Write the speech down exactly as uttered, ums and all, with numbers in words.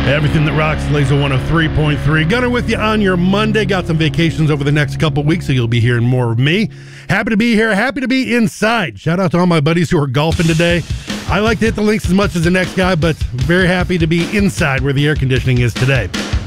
Everything that rocks, Laser one oh three point three. Gunner with you on your Monday. Got some vacations over the next couple weeks, so you'll be hearing more of me. Happy to be here. Happy to be inside. Shout out to all my buddies who are golfing today. I like to hit the links as much as the next guy, but very happy to be inside where the air conditioning is today.